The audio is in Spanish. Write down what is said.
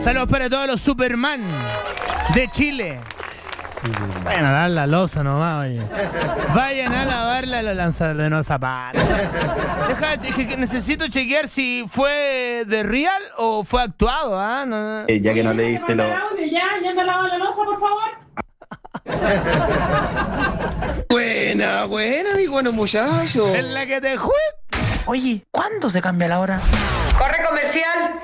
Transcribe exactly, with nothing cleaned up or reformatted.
Saludos para todos los Superman de Chile. Sí, vayan a dar la losa nomás, oye. Vayan a lavarla los lanzadores de los zapatos. Deja, es que necesito chequear si fue de real o fue actuado, ¿ah? ¿eh? No, no. Eh, ya que no leíste lo... Ya, ya me lava la losa, por favor. Buena, buena, mi bueno muchacho. Es la que te juez. Oye, ¿cuándo se cambia la hora? Corre comercial.